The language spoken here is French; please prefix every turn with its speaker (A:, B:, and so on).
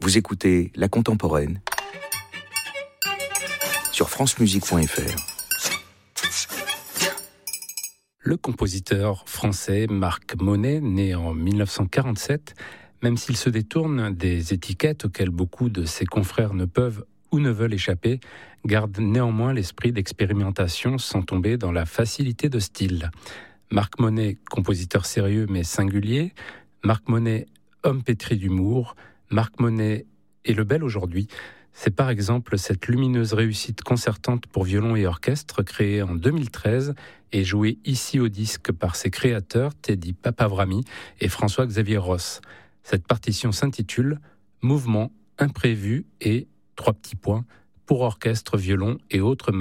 A: Vous écoutez La Contemporaine sur francemusique.fr.
B: Le compositeur français Marc Monet, né en 1947, même s'il se détourne des étiquettes auxquelles beaucoup de ses confrères ne peuvent ou ne veulent échapper, garde néanmoins l'esprit d'expérimentation sans tomber dans la facilité de style. Marc Monet, compositeur sérieux mais singulier, Marc Monet, homme pétri d'humour, Marc Monet et le bel aujourd'hui, c'est par exemple cette lumineuse réussite concertante pour violon et orchestre créée en 2013 et jouée ici au disque par ses créateurs Teddy Papavrami et François-Xavier Ross. Cette partition s'intitule « Mouvement imprévu et, 3 petits points, pour orchestre, violon et autres machins ».